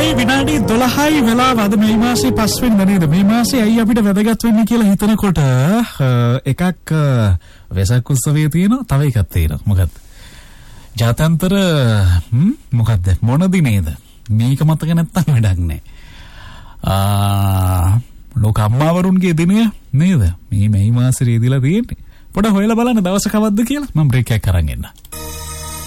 විනාඩි 12යි වෙලාව අද මේ මාසේ 5 වෙනිදා නේද? මේ මාසේ ඇයි අපිට වැදගත් වෙන්නේ කියලා හිතනකොට එකක් වෙසක් උත්සවයේ තියෙනවා, තව එකක් තියෙනවා. මොකක්ද? ජාත්‍යන්තර මොකක්ද? මොන දිනේද? මේක මතක නැත්තම් වැඩක් නැහැ. ලෝක අම්මාවරුන්ගේ දිනය නේද? මේ මාසේ ඉදලා තියෙන්නේ. පොඩ හොයලා බලන්න දවස කවද්ද කියලා. මම බ්‍රේක් එකක් අරන් එන්න.